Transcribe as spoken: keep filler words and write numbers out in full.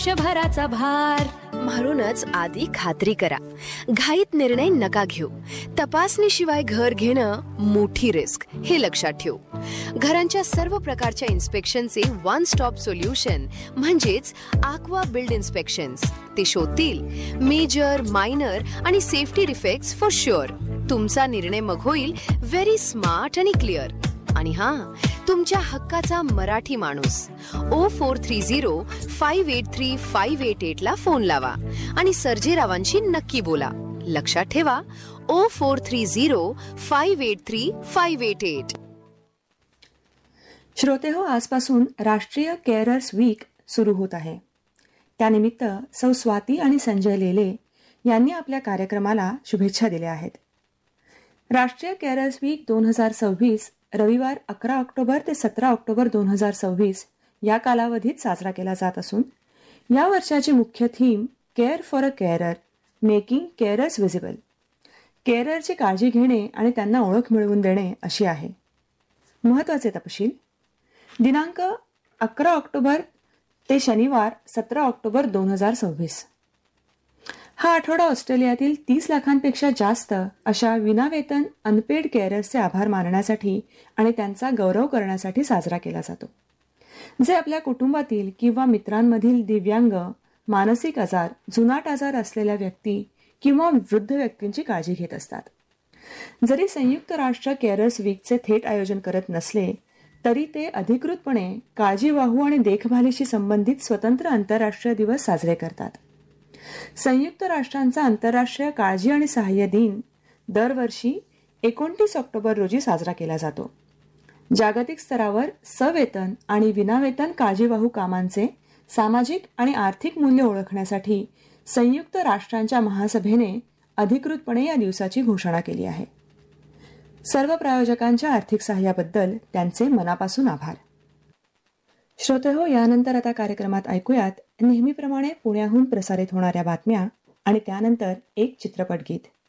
आयुष्यभराचा भार. म्हणूनच आधी खात्री करा. घाईत निर्णय नका घेऊ. तपासणीशिवाय घर घेणं मोठी रिस्क, हे लक्षात ठेवू. घरांच्या सर्व प्रकारच्या इन्स्पेक्शनचे वन स्टॉप सोल्युशन म्हणजेच आक्वा बिल्ड इन्स्पेक्शन्स. ते शोधतील मेजर, मायनर आणि सेफ्टी डिफेक्ट्स फॉर शुअर. तुमचा निर्णय मग होईल व्हेरी स्मार्ट आणि क्लिअर. आणि हा, तुमच्या हक्काचा मराठी माणूस. O four three zero five eight three five eight eight ला फोन लावा आणि सर्जेरावांशी नक्की बोला. लक्षात ठेवा, O four three zero five eight three five eight eight. श्रोतेहो, आजपासून राष्ट्रीय केअरर्स वीक सुरू होत आहे. त्यानिमित्त सौ स्वाती आणि संजय लेले यांनी आपल्या कार्यक्रमाला शुभेच्छा दिल्या आहेत. राष्ट्रीय केअरर्स वीक दोन हजार सव्वीस रविवार अकरा ऑक्टोबर ते सतरा ऑक्टोबर दोन हजार सव्वीस या कालावधीत साजरा केला जात असून या वर्षाची मुख्य theme care for a केअरर, making केअरर्स visible. केअररची काळजी घेणे आणि त्यांना ओळख मिळवून देणे अशी आहे. महत्त्वाचे तपशील: दिनांक अकरा ऑक्टोबर ते शनिवार सतरा ऑक्टोबर दोन हजार सव्वीस. हा आठवडा ऑस्ट्रेलियातील तीस लाखांपेक्षा जास्त अशा विनावेतन अनपेड केअरर्सचे आभार मानण्यासाठी आणि त्यांचा गौरव करण्यासाठी साजरा केला जातो, जे आपल्या कुटुंबातील किंवा मित्रांमधील दिव्यांग, मानसिक आजार, जुनाट आजार असलेल्या व्यक्ती किंवा वृद्ध व्यक्तींची काळजी घेत असतात. जरी संयुक्त राष्ट्र केअरर्स वीकचे थेट आयोजन करत नसले तरी ते अधिकृतपणे काळजीवाहू आणि देखभालीशी संबंधित स्वतंत्र आंतरराष्ट्रीय दिवस साजरे करतात. संयुक्त राष्ट्रांचा आंतरराष्ट्रीय काळजी आणि सहाय्य दिन दरवर्षी एकोणतीस ऑक्टोबर रोजी साजरा केला जातो. जागतिक स्तरावर सवेतन आणि विनावेतन काळजीवाहू कामांचे सामाजिक आणि आर्थिक मूल्य ओळखण्यासाठी संयुक्त राष्ट्रांच्या महासभेने अधिकृतपणे या दिवसाची घोषणा केली आहे. सर्व प्रायोजकांच्या आर्थिक सहाय्याबद्दल त्यांचे मनापासून आभार. श्रोतेहो, यानंतर आता कार्यक्रमात ऐकूयात नेहमीप्रमाणे पुण्याहून प्रसारित होणाऱ्या बातम्या आणि त्यानंतर एक चित्रपट गीत.